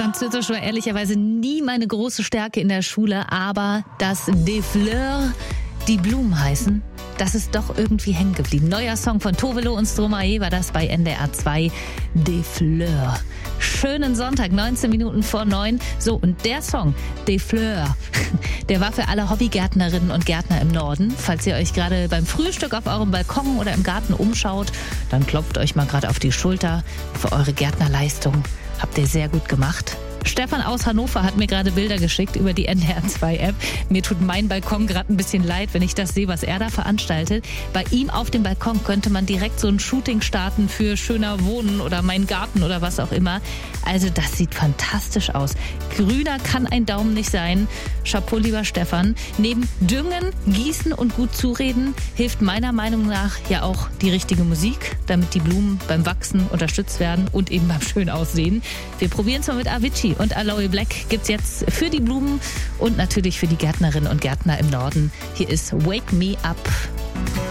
Französisch war ehrlicherweise nie meine große Stärke in der Schule, aber das Des Fleurs, die Blumen heißen, das ist doch irgendwie hängen geblieben. Neuer Song von Tovelo und Stromae war das bei NDR 2, Des Fleurs. Schönen Sonntag, 19 Minuten vor 9. So, und der Song, Des Fleurs, der war für alle Hobbygärtnerinnen und Gärtner im Norden. Falls ihr euch gerade beim Frühstück auf eurem Balkon oder im Garten umschaut, dann klopft euch mal gerade auf die Schulter für eure Gärtnerleistung. Habt ihr sehr gut gemacht. Stefan aus Hannover hat mir gerade Bilder geschickt über die NDR 2 App. Mir tut mein Balkon gerade ein bisschen leid, wenn ich das sehe, was er da veranstaltet. Bei ihm auf dem Balkon könnte man direkt so ein Shooting starten für schöner Wohnen oder mein Garten oder was auch immer. Also das sieht fantastisch aus. Grüner kann ein Daumen nicht sein. Chapeau, lieber Stefan. Neben Düngen, Gießen und gut zureden hilft meiner Meinung nach ja auch die richtige Musik, damit die Blumen beim Wachsen unterstützt werden und eben beim schön aussehen. Wir probieren es mal mit Avicii und Aloe Black gibt's jetzt für die Blumen und natürlich für die Gärtnerinnen und Gärtner im Norden. Hier ist Wake Me Up.